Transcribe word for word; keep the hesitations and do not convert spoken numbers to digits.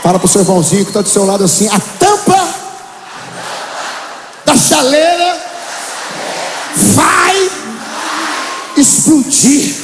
Fala pro seu irmãozinho que está do seu lado assim: a tampa da chaleira vai explodir.